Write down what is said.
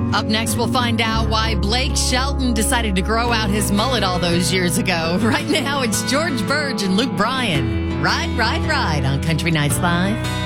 Up next, we'll find out why Blake Shelton decided to grow out his mullet all those years ago. Right now, it's George Burge and Luke Bryan. Ride on Country Nights Live.